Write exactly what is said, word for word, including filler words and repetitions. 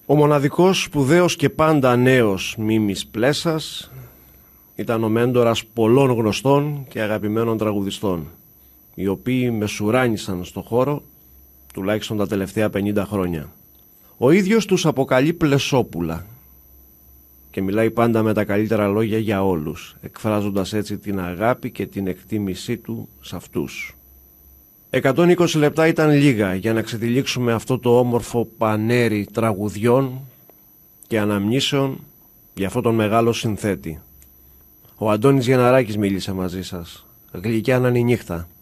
Ο μοναδικός, σπουδαίος και πάντα νέος Μίμης Πλέσας ήταν ο μέντορας πολλών γνωστών και αγαπημένων τραγουδιστών, οι οποίοι μεσουράνησαν στο χώρο τουλάχιστον τα τελευταία πενήντα χρόνια. Ο ίδιος τους αποκαλεί Πλεσόπουλα και μιλάει πάντα με τα καλύτερα λόγια για όλους, εκφράζοντας έτσι την αγάπη και την εκτίμησή του σε αυτούς. εκατόν είκοσι λεπτά ήταν λίγα για να ξετυλίξουμε αυτό το όμορφο πανέρι τραγουδιών και αναμνήσεων για αυτόν τον μεγάλο συνθέτη. Ο Αντώνης Γεναράκης μίλησε μαζί σας. Γλυκιά να είναι η νύχτα.